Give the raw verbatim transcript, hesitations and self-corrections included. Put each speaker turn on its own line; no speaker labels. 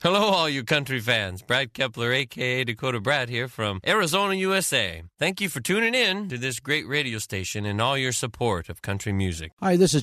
Hello, all you country fans. Brad Kepler, a k a. Dakota Brad here from Arizona, U S A. Thank you for tuning in to this great radio station and all your support of country music.
Hi, this is